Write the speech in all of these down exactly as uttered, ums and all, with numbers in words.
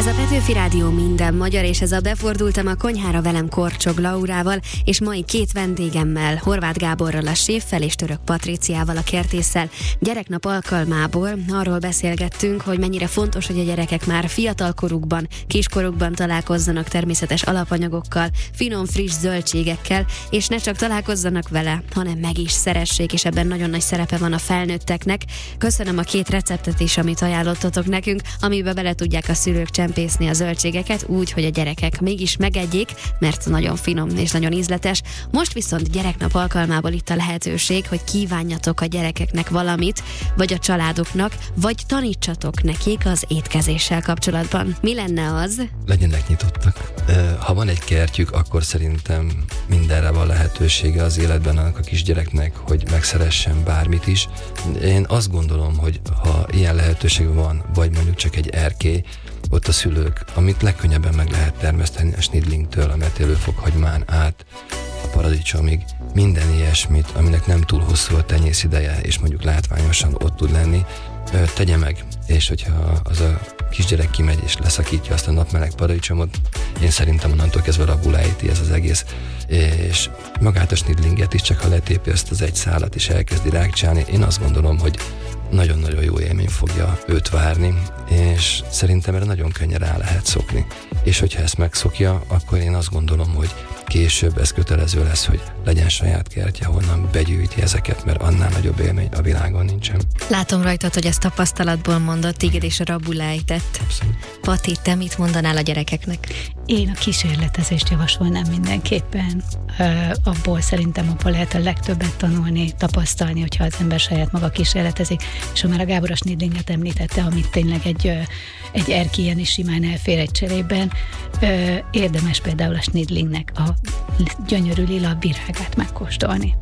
Ez a Petőfi Rádió minden magyar, és ez a Befordultam a konyhára velem Korcsog Laurával, és mai két vendégemmel, Horváth Gáborral, a séffel, és Török Patríciával, a kertésszel. Gyereknap alkalmából arról beszélgettünk, hogy mennyire fontos, hogy a gyerekek már fiatalkorukban, kiskorukban találkozzanak természetes alapanyagokkal, finom, friss zöldségekkel, és ne csak találkozzanak vele, hanem meg is szeressék, és ebben nagyon nagy szerepe van a felnőtteknek. Köszönöm a két receptet is, amit ajánlottatok nekünk, amiben bele tudják a szülők csempészni a zöldségeket úgy, hogy a gyerekek mégis megegyék, mert nagyon finom és nagyon ízletes. Most viszont gyereknap alkalmából itt a lehetőség, hogy kívánjatok a gyerekeknek valamit, vagy a családoknak, vagy tanítsatok nekik az étkezéssel kapcsolatban. Mi lenne az? Legyenek nyitottak. Ha van egy kertjük, akkor szerintem mindenre van lehetősége az életben annak a kisgyereknek, hogy megszeressen bármit is. Én azt gondolom, hogy ha ilyen lehetőség van, vagy mondjuk csak egy erkély, ott a szülők, amit legkönnyebben meg lehet termeszteni a snidlingtől, a metélőfokhagymán át a paradicsomig, minden ilyesmit, aminek nem túl hosszú a tenyész ideje, és mondjuk látványosan ott tud lenni, tegye meg, és hogyha az a kisgyerek kimegy és leszakítja azt a napmeleg paradicsomot, én szerintem onnantól kezdve rabul ejti ez az egész, és magát a snidlinget is, csak ha letépi ezt az egy szálat és elkezdi rákcsálni, én azt gondolom, hogy nagyon-nagyon jó élmény fogja őt várni, és szerintem erre nagyon könnyen rá lehet szokni. És hogyha ezt megszokja, akkor én azt gondolom, hogy később ez kötelező lesz, hogy legyen saját kertje, honnan begyűjti ezeket, mert annál nagyobb élmény a világon nincsen. Látom rajtad, hogy ezt tapasztalatból mondott, téged és a rabul ejtett. Abszolút. Pati, te mit mondanál a gyerekeknek? Én a kísérletezést javasolnám mindenképpen. Uh, abból szerintem abból lehet a legtöbbet tanulni, tapasztalni, hogyha az ember saját maga kísérletezik. És ha már a Gábor a snidlinget említette, amit tényleg egy, uh, egy erkélyen is simán elfér egy cserében, uh, érdemes például a snidlingnek a gyönyörű lila virágát megkóstolni.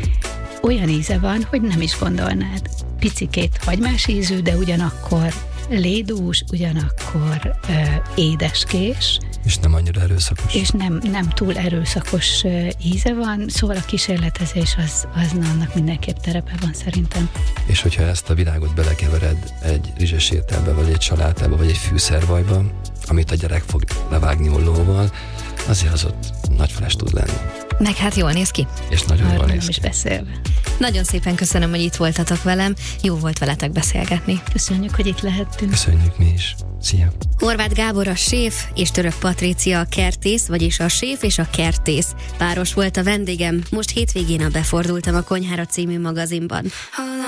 Olyan íze van, hogy nem is gondolnád. Picikét hagymás ízű, de ugyanakkor lédús, ugyanakkor ö, édeskés. És nem annyira erőszakos. És nem, nem túl erőszakos ö, íze van, szóval a kísérletezés az, az annak mindenképp terepe van szerintem. És hogyha ezt a virágot belekevered egy rizses ételbe, vagy egy salátába, vagy egy fűszervajba, amit a gyerek fog levágni ollóval, azért az ott nagy feles tud lenni. Meg hát jól néz ki. És nagyon arról jól néz nem ki. is beszélve. Nagyon szépen köszönöm, hogy itt voltatok velem. Jó volt veletek beszélgetni. Köszönjük, hogy itt lehettünk. Köszönjük mi is. Szia! Horváth Gábor a séf, és Török Patrícia a kertész, vagyis a séf és a kertész páros volt a vendégem. Most hétvégén a Befordultam a konyhára című magazinban.